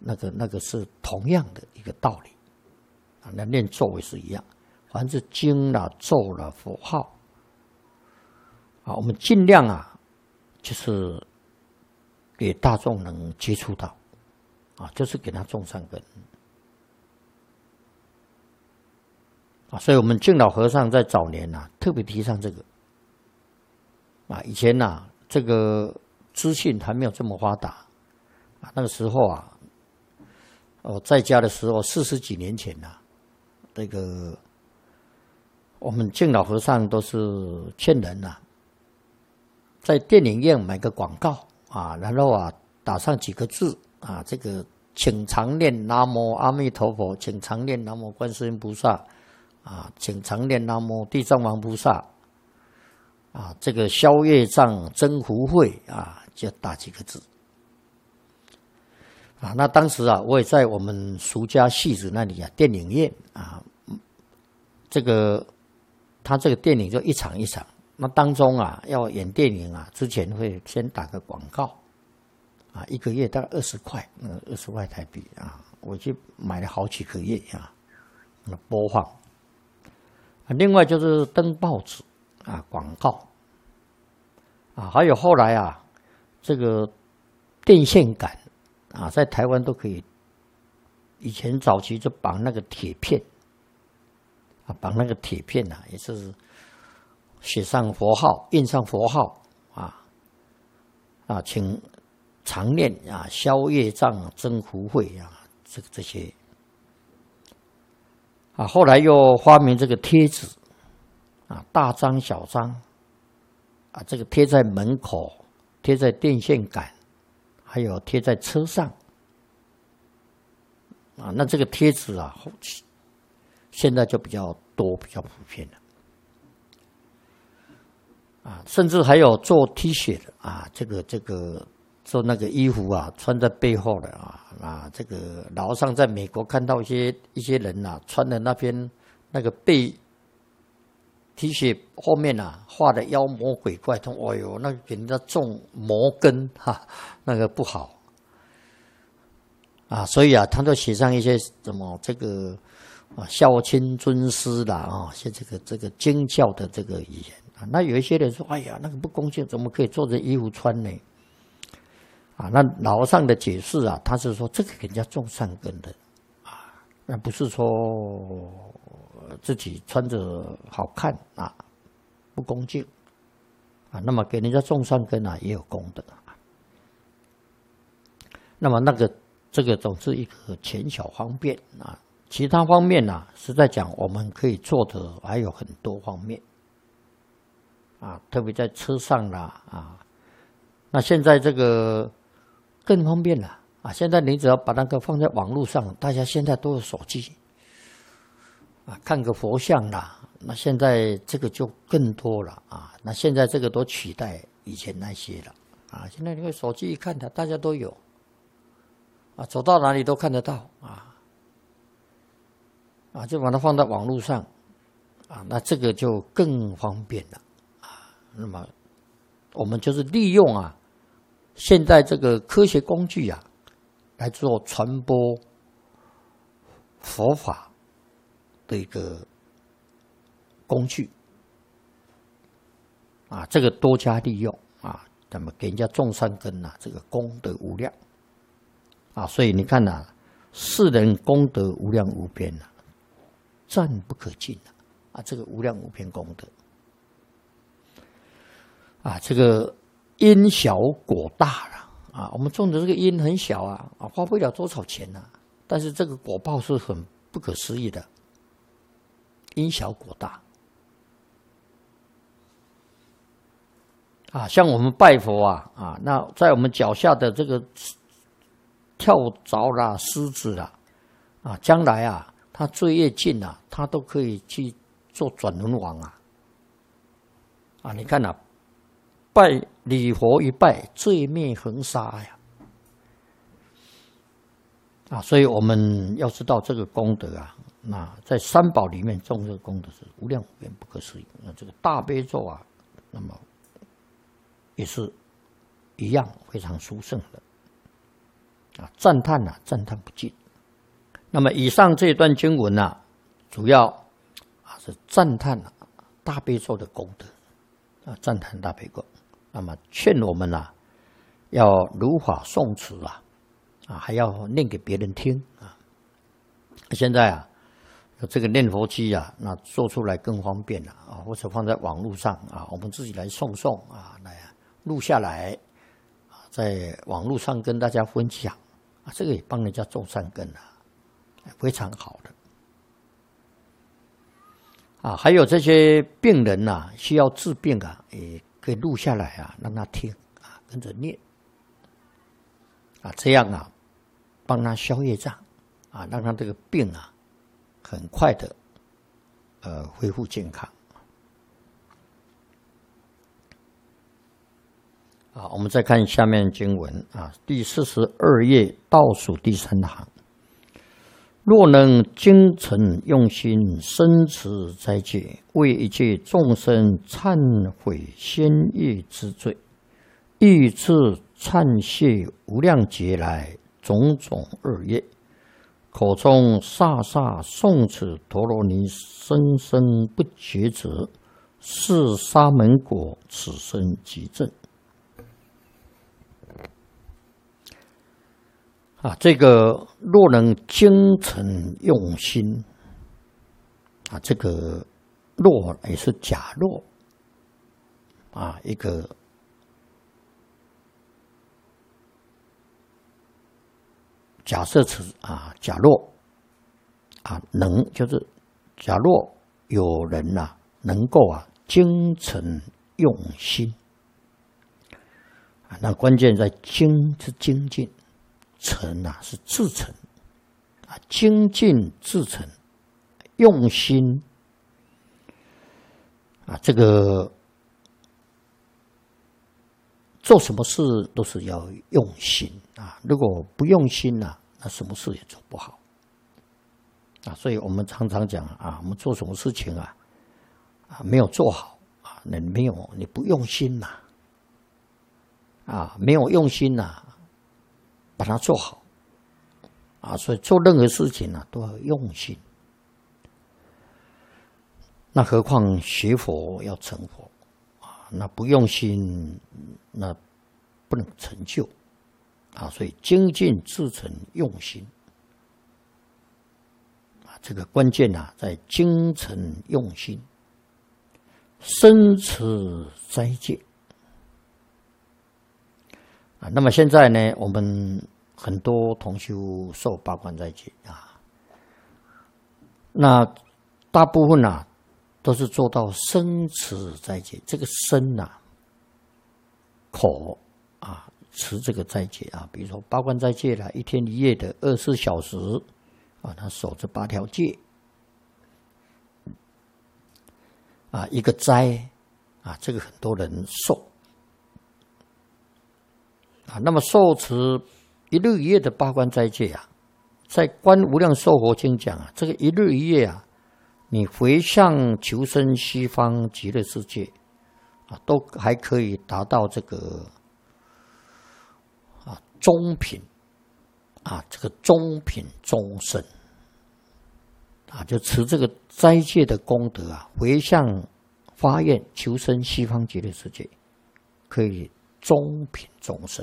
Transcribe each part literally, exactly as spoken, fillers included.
那个那个是同样的一个道理啊。那念咒也是一样，凡是经啦、咒啦、佛号啊，我们尽量啊，就是给大众能接触到啊，就是给他种善根啊。所以我们净老和尚在早年啊，特别提倡这个啊。以前呐、啊，这个资讯还没有这么发达啊，那个时候啊。我在家的时候，四十几年前呐、啊，这个我们净老和尚都是劝人呐、啊，在电影院买个广告啊，然后啊打上几个字啊，这个请常念南无阿弥陀佛，请常念南无观世音菩萨啊，请常念南无地藏王菩萨啊，这个消业障增福慧啊，就打几个字。啊，那当时啊，我也在我们俗家戏子那里啊，电影院啊，这个他这个电影就一场一场，那当中啊，要演电影啊，之前会先打个广告，啊，一个月大概二十块，呃，二十块台币啊，我去买了好几个月啊，那播放。啊，另外就是登报纸啊，广告，啊，还有后来啊，这个电线杆。啊，在台湾都可以。以前早期就绑那个铁片，啊，绑那个铁片啊，也是写上佛号，印上佛号，啊啊，请常念啊，消业障、增福慧啊，这个这些。啊，后来又发明这个贴纸，啊，大张小张，啊，这个贴在门口，贴在电线杆。还有贴在车上啊，那这个贴纸啊，现在就比较多，比较普遍了啊，甚至还有做 T 恤的啊，这个这个做那个衣服啊，穿在背后的啊啊，这个老上在美国看到一些一些人呐、啊，穿的那边那个背 T 恤后面啊画的妖魔鬼怪，他哎呦，那给人家种魔根哈，那个不好啊，所以啊，他都写上一些什么这个啊孝亲尊师啦啊，像这个这个经教的这个语言啊。那有一些人说，哎呀，那个不恭敬，怎么可以做这衣服穿呢？啊，那老和尚的解释啊，他是说这个给人家种善根的啊，那不是说。自己穿着好看啊，不恭敬啊，那么给人家种善根啊，也有功德。那么那个这个总是一个浅小方便啊，其他方面啊，实在讲我们可以做的还有很多方面啊，特别在车上啦啊，那现在这个更方便了啊，现在你只要把那个放在网络上，大家现在都有手机。啊，看个佛像啦，那现在这个就更多了啊！那现在这个都取代以前那些了啊！现在你看手机一看它，大家都有啊，走到哪里都看得到啊啊，就把它放在网络上啊，那这个就更方便了啊。那么我们就是利用啊，现在这个科学工具啊，来做传播佛法。的一个工具啊，这个多加利用啊，那么给人家种善根啊，这个功德无量啊，所以你看呐、啊，世人功德无量无边呐、啊，赞不可尽啊，啊，这个无量无边功德啊，这个因小果大了啊，我们种的这个因很小啊，啊，花不了多少钱呐、啊，但是这个果报是很不可思议的。因小果大啊，像我们拜佛啊啊，那在我们脚下的这个跳蚤啦、虱子啦啊，将来啊，他罪业尽啊，他都可以去做转轮王啊啊！你看啊，拜礼佛一拜，罪灭横沙呀啊！所以我们要知道这个功德啊。那在三宝里面种这个功德是无量无边不可思议。那这个大悲咒啊，那么也是一样非常殊胜的啊，赞叹啊，赞叹不尽。那么以上这一段经文啊，主要啊是赞叹啊大悲咒的功德啊，赞叹大悲咒。那么劝我们啊，要如法诵持啊，啊还要念给别人听啊。现在啊，这个念佛机啊，那做出来更方便了啊，或者放在网络上啊，我们自己来诵诵啊，来录下来啊，在网络上跟大家分享啊，这个也帮人家种善根啊，非常好的。啊，还有这些病人呐、啊，需要治病啊，也可以录下来啊，让他听啊，跟着念啊，这样啊，帮他消业障啊，让他这个病啊，很快的呃恢复健康。啊，我们再看下面经文啊，第四十二页倒数第三行。若能精诚用心，深持斋戒，为一切众生忏悔先业之罪，欲自忏谢无量劫来种种恶业，口中刹刹诵持陀罗尼，生生不绝者，是沙门果，此生即证。啊，这个若能精诚用心，啊，这个若也是假若，啊，一个假设词啊，假若啊，能就是假若有人呐、啊，能够啊精诚用心，啊，那关键在精是精进。诚啊是至诚啊，精进至诚，用心啊，这个做什么事都是要用心啊，如果不用心啊，那什么事也做不好啊。所以我们常常讲啊，我们做什么事情啊啊没有做好啊，那没有你不用心呐啊，没有用心呐。把它做好啊，所以做任何事情呢、啊、都要用心。那何况学佛要成佛啊，那不用心，那不能成就啊。所以精进至诚用心啊，这个关键啊在精诚用心，深持斋戒。啊，那么现在呢，我们很多同修受八关斋戒啊，那大部分啊都是做到深持斋戒。这个深啊，口啊持这个斋戒啊，比如说八关斋戒啦，一天一夜的二十四小时啊，他守这八条戒啊，一个斋啊，这个很多人受。啊，那么受持一日一夜的八关斋戒啊，在《观无量寿佛经》讲啊，这个一日一夜啊，你回向求生西方极乐世界啊，都还可以达到这个啊中品啊，这个中品终身啊，就持这个斋戒的功德啊，回向发愿求生西方极乐世界，可以中品终身。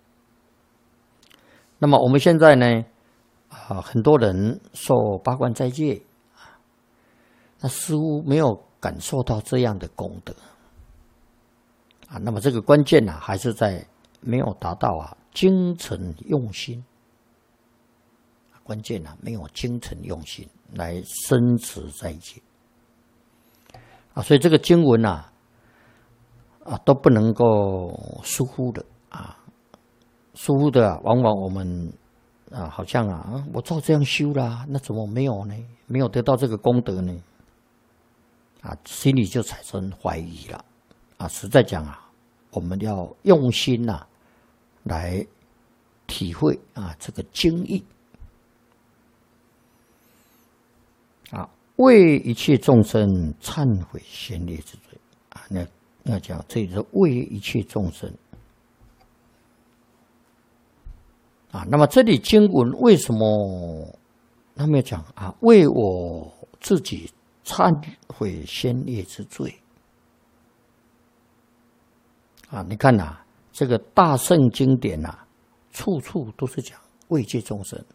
那么我们现在呢，啊，很多人受八关斋戒啊，那似乎没有感受到这样的功德啊。那么这个关键呢、啊，还是在没有达到啊精诚用心。关键呢、啊，没有精诚用心来深持斋戒啊，所以这个经文啊，啊都不能够疏忽的啊。疏忽的、啊，往往我们啊，好像啊，我照这样修啦，那怎么没有呢？没有得到这个功德呢？啊，心里就产生怀疑了。啊，实在讲啊，我们要用心呐、啊，来体会啊这个经义啊，为一切众生忏悔先烈之罪啊。那要讲，这里是为一切众生。 啊，那么这里经文为什么他们讲啊？为我自己忏悔先业之罪啊！你看呐、啊，这个大圣经典呐、啊，处处都是讲慰藉众生。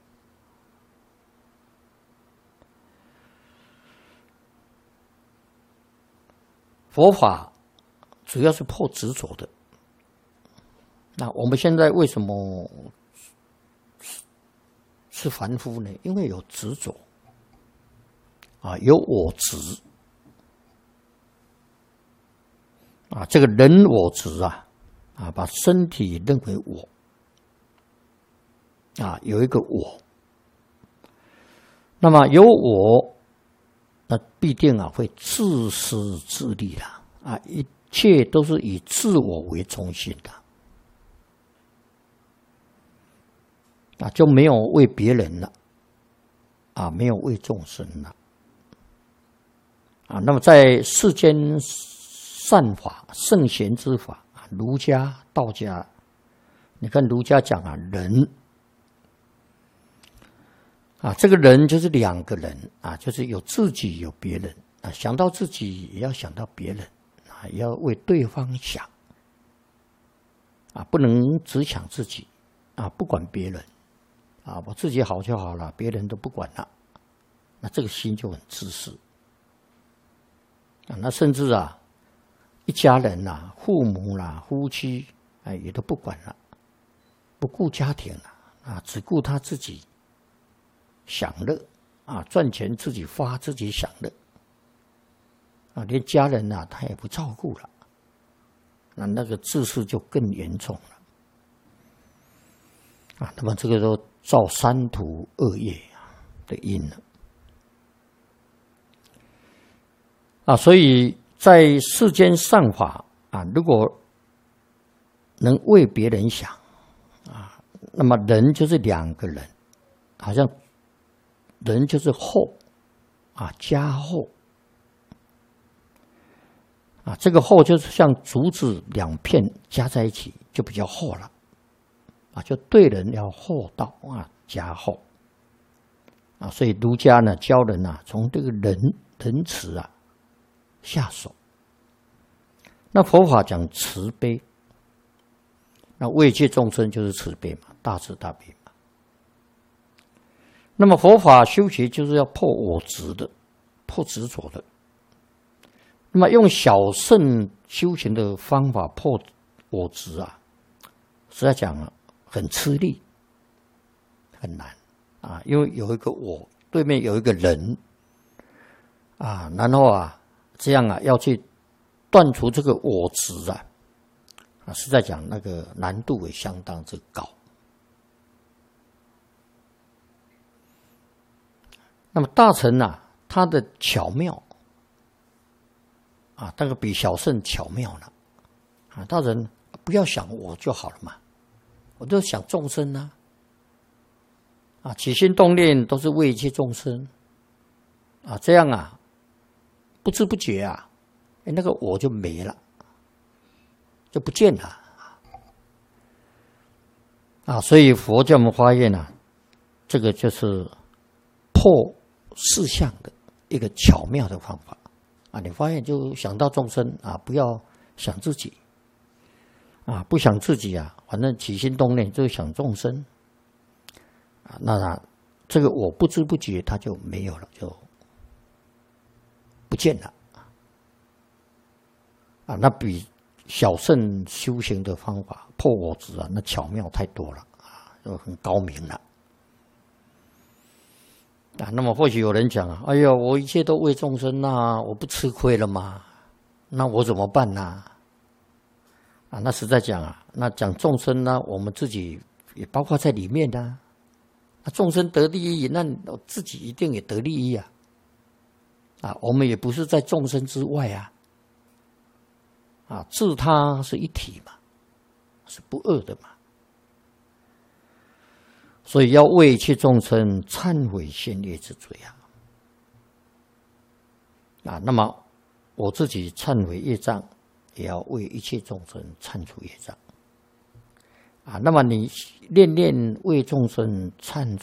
佛法主要是破执着的。那我们现在为什么是凡夫呢？因为有执着啊，有我执啊，这个人我执啊，啊，把身体认为我啊，有一个我，那么有我，那必定啊会自私自利啦啊，一切都是以自我为中心的。啊，就没有为别人了，啊，没有为众生了，啊，那么在世间善法、圣贤之法，啊，儒家、道家，你看儒家讲啊，人，啊，这个人就是两个人啊，就是有自己有别人啊，想到自己也要想到别人啊，也要为对方想，啊，不能只想自己啊，不管别人。啊，我自己好就好了，别人都不管了，那这个心就很自私啊。那甚至啊，一家人呐、啊，父母啦、啊、夫妻，哎，也都不管了，不顾家庭了啊，只顾他自己享乐啊，赚钱自己花，自己享乐啊，连家人呐、啊，他也不照顾了，那那个自私就更严重了啊。那么这个都造三途恶业的因了啊，所以在世间善法啊，如果能为别人想啊，那么人就是两个人，好像人就是厚啊，加厚啊，这个厚就是像竹子两片加在一起就比较厚了。啊，就对人要厚道啊，加厚啊，所以儒家呢教人啊，从这个仁仁慈啊下手。那佛法讲慈悲，那慰藉众生就是慈悲嘛，大慈大悲嘛。那么佛法修学就是要破我执的，破执着的。那么用小乘修行的方法破我执啊，实在讲啊，很吃力，很难啊，因为有一个我，对面有一个人啊，然后啊，这样啊，要去断除这个我执啊，啊，实在讲那个难度也相当之高。那么大乘啊，它的巧妙啊，那个比小乘巧妙了啊，大乘不要想我就好了嘛。我都想众生啊，啊，起心动念都是为一切众生，啊，这样啊，不知不觉啊，哎，那个我就没了，就不见了，啊，所以佛教我们发现啊，这个就是破四相的一个巧妙的方法，啊，你发现就想到众生啊，不要想自己。啊，不想自己啊，反正起心动念就是想众生啊，那这个我不知不觉它就没有了，就不见了啊。那比小乘修行的方法破我执啊，那巧妙太多了啊，就很高明了啊。那么或许有人讲啊，哎呀，我一切都为众生啊，我不吃亏了吗？那我怎么办呢、啊？啊，那实在讲啊，那讲众生呢，我们自己也包括在里面的、啊。那众生得利益，那自己一定也得利益啊！啊，我们也不是在众生之外啊！啊，自他是一体嘛，是不二的嘛。所以要为一切众生忏悔先业之罪啊！啊，那么我自己忏悔业障。也要为一切众生忏除业障啊。那么你念念为众生忏